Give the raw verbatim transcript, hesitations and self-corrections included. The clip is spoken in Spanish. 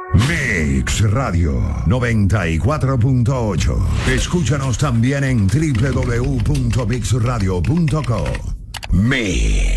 Mix Radio noventa y cuatro punto ocho. Escúchanos también en doble u doble u doble u punto mix radio punto com. Mix.